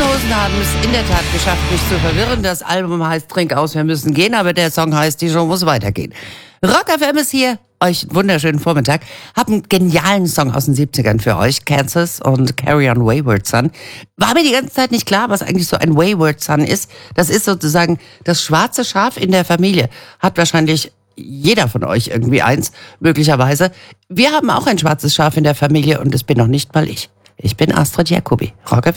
Hosen haben es in der Tat geschafft, mich zu verwirren. Das Album heißt Trink aus, wir müssen gehen, aber der Song heißt Die Show muss weitergehen. Rock FM ist hier. Euch einen wunderschönen Vormittag. Hab einen genialen Song aus den 70ern für euch. Kansas und Carry on Wayward Son. War mir die ganze Zeit nicht klar, was eigentlich so ein Wayward Son ist. Das ist sozusagen das schwarze Schaf in der Familie. Hat wahrscheinlich jeder von euch irgendwie eins, möglicherweise. Wir haben auch ein schwarzes Schaf in der Familie und es bin noch nicht mal ich. Ich bin Astrid Jacobi. Rock FM.